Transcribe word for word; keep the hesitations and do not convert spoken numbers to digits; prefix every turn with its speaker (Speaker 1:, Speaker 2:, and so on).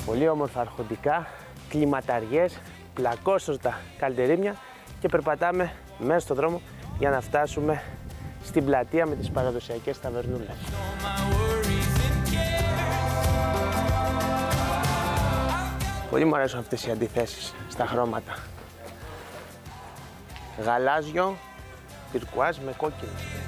Speaker 1: Πολύ όμορφα αρχοντικά, κλιματαριές, πλακόσωστα καλντερίμια και περπατάμε μέσα στον δρόμο για να φτάσουμε στην πλατεία με τις παραδοσιακές ταβερνούλες. Πολύ μου αρέσουν αυτές οι αντιθέσεις στα χρώματα. Γαλάζιο, τυρκουάζ με κόκκινο.